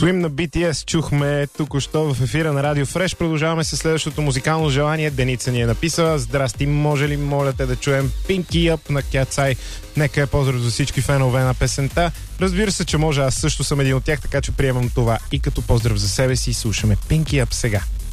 Swim на BTS чухме току-що в ефира на Радио Фреш. Продължаваме с следващото музикално желание. Деница ни е написала: здрасти, може ли моля те да чуем Pinky Up на Cat's Eye? Нека е поздрав за всички фенове на песента. Разбира се, че може, аз също съм един от тях, така че приемам това и като поздрав за себе си. Слушаме Pinky Up сега.